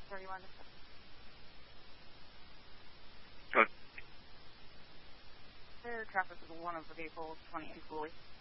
31. Good. Clear traffic is one of the vehicles, 28 Cooley.